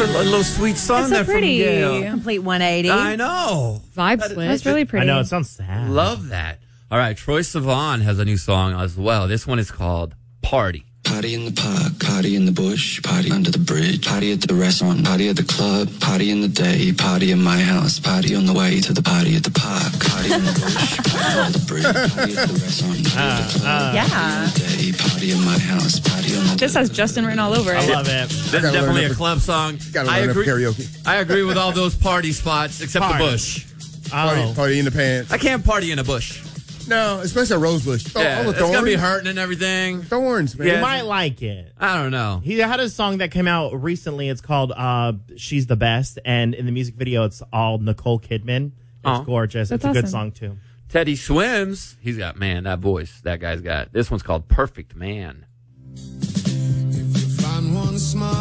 little sweet song there from Gail. Complete 180. I know. Vibe switch. That's really pretty. I know, it sounds sad. Love that. All right, Troye Sivan has a new song as well. This one is called Party. Party in the park, party in the bush, party under the bridge, party at the restaurant, party at the club, party in the day, party in my house, party on the way to the party at the park, party in the bush, party on the bridge, party at the restaurant, party at the club, Yeah. party in the day, party in my house, party on the This has Justin written all over it. I love it. This is definitely a club song. Gotta I learn agree. karaoke. I agree with all those party spots except Party. the bush. Party in the pants. I can't party in a bush. No, especially a rose bush. Oh, Yeah, all the it's gonna thorns. be hurting and everything. Thorns, man. You Yeah. might like it. I don't know. He had a song that came out recently. It's called She's the Best. And in the music video, it's all Nicole Kidman. It's gorgeous. That's it's a good awesome. song, too. Teddy Swims. He's got, man, that voice that guy's got. This one's called Perfect Man. Find one smile